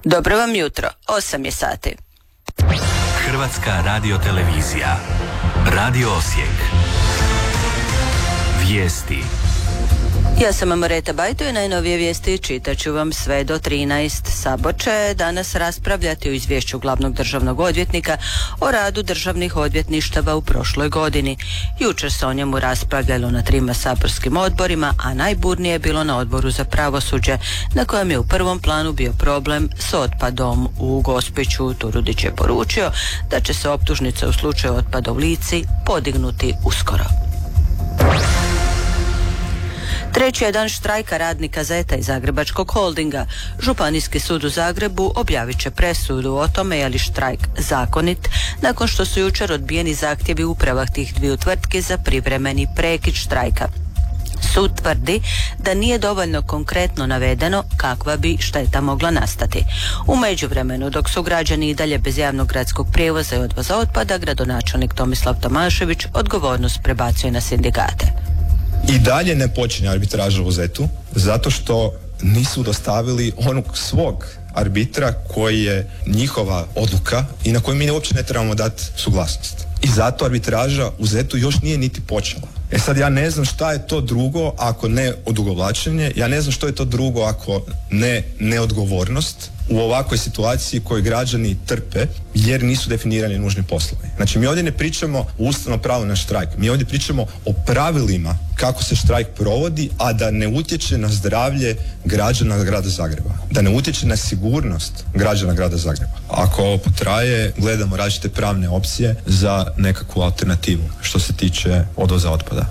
Dobro vam jutro, 8 je sati. Hrvatska radiotelevizija. Radio Osijek. Vijesti. Ja sam Amoreta Bajto i najnovije vijesti čitat ću vam sve do 13. Sabor će danas raspravljati o izvješću glavnog državnog odvjetnika o radu državnih odvjetništava u prošloj godini. Jučer se o njemu raspravljalo na 3 saborskim odborima, a najburnije je bilo na odboru za pravosuđe, na kojem je u prvom planu bio problem s otpadom u Gospiću. Turudić je poručio da će se optužnice u slučaju otpada u Lici podignuti uskoro. Treći je dan štrajka radnika ZET-a i Zagrebačkog holdinga. Županijski sud u Zagrebu objavit će presudu o tome je li štrajk zakonit, nakon što su jučer odbijeni zahtjevi uprava tih dviju tvrtki za privremeni prekid štrajka. Sud tvrdi da nije dovoljno konkretno navedeno kakva bi šteta mogla nastati. U međuvremenu, dok su građani i dalje bez javnog gradskog prijevoza i odvoza otpada, gradonačelnik Tomislav Tomašević odgovornost prebacuje na sindikate. I dalje ne počinje arbitraža u ZET-u zato što nisu dostavili onog svog arbitra koji je njihova odluka i na koju mi uopće ne trebamo dati suglasnost. I zato arbitraža u ZET-u još nije niti počela. Sad ja ne znam šta je to drugo ako ne odugovlačenje, ja ne znam što je to drugo ako ne neodgovornost u ovakvoj situaciji koju građani trpe jer nisu definirani nužni poslovi. Znači mi ovdje ne pričamo o ustavnom pravu na štrajk, mi ovdje pričamo o pravilima kako se štrajk provodi, a da ne utječe na zdravlje građana grada Zagreba, da ne utječe na sigurnost građana grada Zagreba. Ako ovo potraje, gledamo različite pravne opcije za nekakvu alternativu što se tiče odvoza otpada.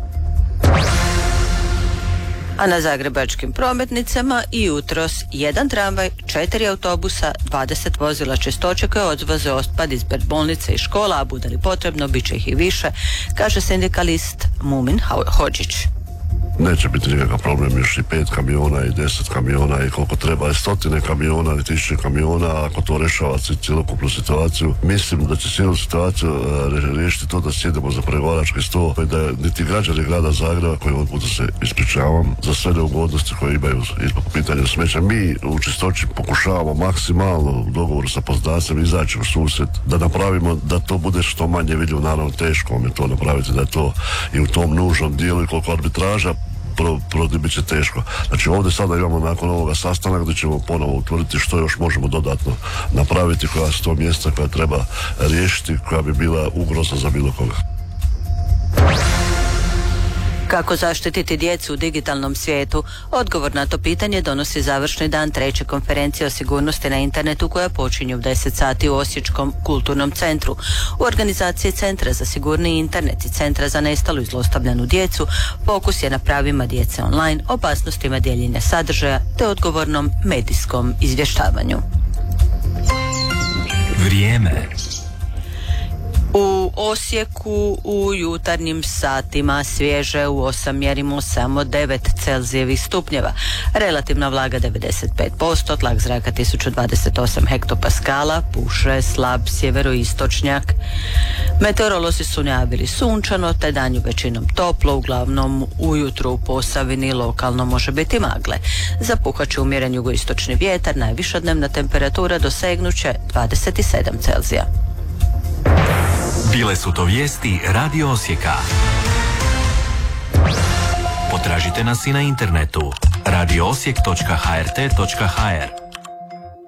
A na zagrebačkim prometnicama i jutros 1 tramvaj, 4 autobusa, 20 vozila čistoće koje odvoze otpad iz bolnice i škola, a bude li potrebno, bit će ih i više, kaže sindikalist Mumin Hodžić. Neće biti nikakav problem, još i 5 kamiona i 10 kamiona i koliko treba, 100 kamiona i 1000 kamiona, ako to rešava cjelokupnu situaciju. Mislim da će cijelu situaciju riješiti to da sjedemo za pregovarački stol, da niti građani grada Zagreba, koji ovog puta se ispričavam za sve neugodnosti koje imaju po pitanju smeća. Mi u čistoći pokušavamo maksimalno u dogovoru sa poslodavcem izaći u susret, da napravimo da to bude što manje vidljivo, naravno teško vam je to napraviti, da je to i u tom nužnom dijelu i koliko arbitraža bit će teško. Znači ovdje sada imamo nakon ovoga sastanak gdje ćemo ponovo utvrditi što još možemo dodatno napraviti, koja su to mjesta koja treba riješiti, koja bi bila ugroza za bilo koga. Kako zaštititi djecu u digitalnom svijetu? Odgovor na to pitanje donosi završni dan 3. konferencije o sigurnosti na internetu koja počinje u 10 sati u Osječkom kulturnom centru. U organizaciji Centra za sigurni internet i Centra za nestalu i zlostavljanu djecu fokus je na pravima djece online, opasnostima dijeljenja sadržaja te odgovornom medijskom izvještavanju. Vrijeme. U Osijeku u jutarnjim satima svježe u 8 mjerimo samo 9 Celzijevih stupnjeva. Relativna vlaga 95%, tlak zraka 1028 hektopaskala, puše slab sjeveroistočnjak. Meteorolozi su najavili sunčano, te danju većinom toplo, uglavnom ujutro u Posavini lokalno može biti magle. Zapuhat će umjeren jugoistočni vjetar, najviša dnevna temperatura dosegnuće 27 Celzija. Bile su to vijesti Radio Osijeka. Potražite nas i na internetu radioosijek.hrt.hr.